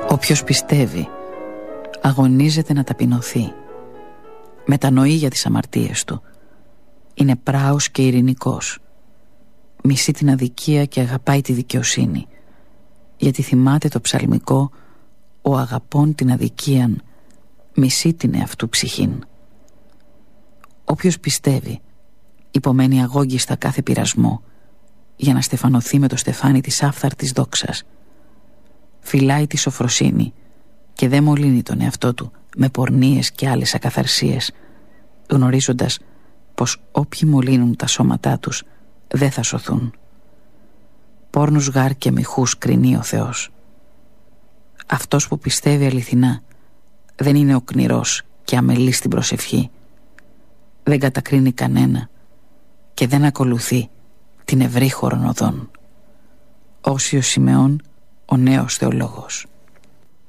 Όποιος πιστεύει, αγωνίζεται να ταπεινωθεί. Μετανοεί για τις αμαρτίες του. Είναι πράος και ειρηνικός. Μισεί την αδικία και αγαπάει τη δικαιοσύνη. Γιατί θυμάται το ψαλμικό «Ο αγαπών την αδικίαν, μισεί την εαυτού ψυχήν». Όποιος πιστεύει, υπομένει αγόγγιστα κάθε πειρασμό για να στεφανωθεί με το στεφάνι της άφθαρτης δόξας. Φυλάει τη σοφροσύνη και δεν μολύνει τον εαυτό του με πορνίες και άλλες ακαθαρσίες, γνωρίζοντας πως όποιοι μολύνουν τα σώματά τους δεν θα σωθούν. Πόρνους γάρ και μοιχούς κρινεί ο Θεός. Αυτός που πιστεύει αληθινά δεν είναι οκνηρός και αμελής στην προσευχή. Δεν κατακρίνει κανένα και δεν ακολουθεί την ευρύχωρον οδόν. Όσιος Σιμεών, ο νέος θεολόγος.